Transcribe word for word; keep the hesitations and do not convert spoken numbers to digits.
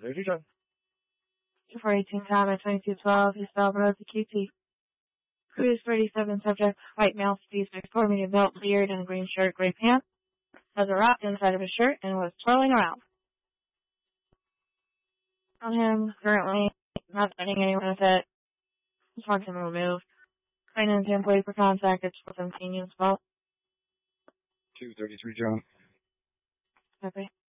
thirty, John. four eighteen Combat twenty-two twelve, East Bell Road to Q T. Cruise thirty-seven subject, white male, speed sixty-four, medium belt, beard, and green shirt, gray pants. Has a rock inside of his shirt and was twirling around. On him, currently, not finding anyone with it. Just wants him removed. Finding him employee for contact, it's for convenience fault. two thirty-three, John. Okay.